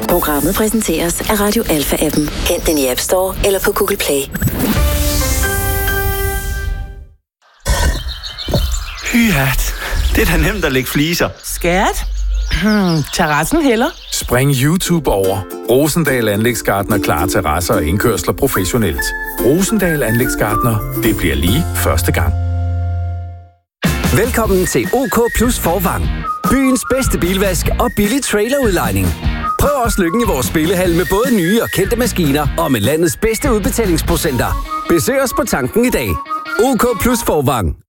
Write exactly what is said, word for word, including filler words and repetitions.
Programmet præsenteres af Radio Alpha-appen. Hent den i App Store eller på Google Play. Hyat, det er da nemt at lægge fliser. Skat? Hmm, terrassen heller? Spring YouTube over. Rosendal Anlægsgartner klar terrasser og indkørsler professionelt. Rosendal Anlægsgartner. Det bliver lige første gang. Velkommen til OK Plus Forvang. Byens bedste bilvask og billig trailerudlejning. Prøv også lykken i vores spillehal med både nye og kendte maskiner og med landets bedste udbetalingsprocenter. Besøg os på tanken i dag. OK Plus Forvang.